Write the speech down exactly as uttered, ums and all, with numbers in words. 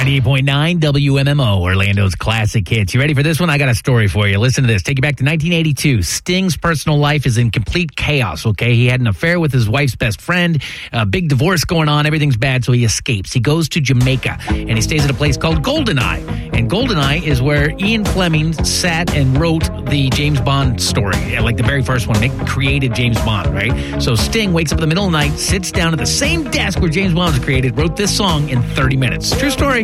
ninety-eight point nine W M M O, Orlando's classic hits. You ready for this one? I got a story for you. Listen to this. Take you back to nineteen eighty-two. Sting's personal life is in complete chaos, okay? He had an affair with his wife's best friend, a big divorce going on, everything's bad, so he escapes. He goes to Jamaica, and he stays at a place called GoldenEye. And GoldenEye is where Ian Fleming sat and wrote the James Bond story, like the very first one. Nick created James Bond, right? So Sting wakes up in the middle of the night, sits down at the same desk where James Bond was created, wrote this song in thirty minutes. True story.